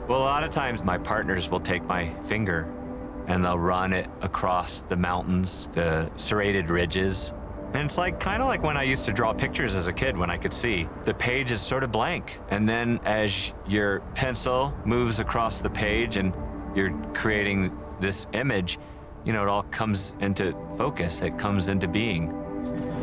Well, a lot of times my partners will take my finger and they'll run it across the mountains, the serrated ridges. And it's like kind of like when I used to draw pictures as a kid when I could see. The page is sort of blank. And then as your pencil moves across the page and you're creating this image, you know, it all comes into focus. It comes into being.